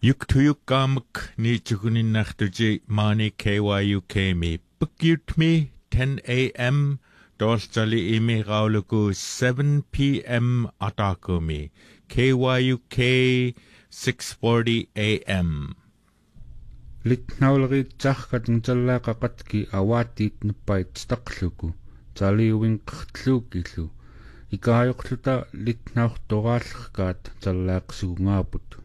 Yuktuyukkamak ni chukuninartuji mani KYUK-mi Pukyutmi 10 a.m. Dorstali imi rauluku 7 p.m. Atakumi KYUK 6:40 a.m. Litnaulriitsarkatun tallaaqaqatki awaatiit nuppait staqluku taliuvinqertluukillu ikaajoqluta litnaurtoraallerkaat tallaaqsugungaaput